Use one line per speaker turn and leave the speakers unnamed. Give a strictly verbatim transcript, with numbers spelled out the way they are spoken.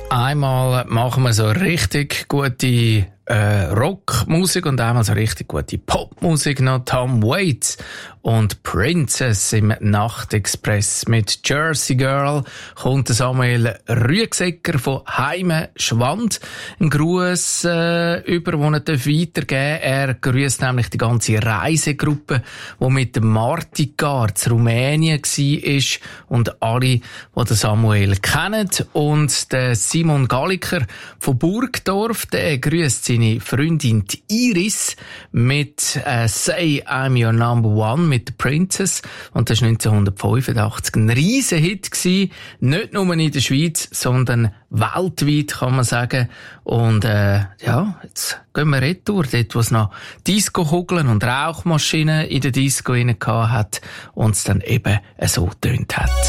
Einmal machen wir so richtig gute äh, Rockmusik und einmal so richtig gute Popmusik. Noch Tom Waits und Princess im Nachtexpress. Mit Jersey Girl kommt Samuel Rüegsegger von Heime Schwand. Ein Gruß äh, über, den er weitergeben darf. Er grüßt nämlich die ganze Reisegruppe, die mit dem Martigar zu Rumänien war und alle, die den Samuel kennen. Und der Simon Galliker von Burgdorf, der grüßt seine Freundin Iris mit äh, «Say I'm Your Number One» mit der Princess. Und das war neunzehnhundertfünfundachtzig ein riesen Hit gewesen. Nicht nur in der Schweiz, sondern weltweit, kann man sagen. Und äh, ja, jetzt gehen wir retour, dort wo es noch Disco-Kugeln und Rauchmaschinen in der Disco rein gehabt hat und es dann eben so getönt hat.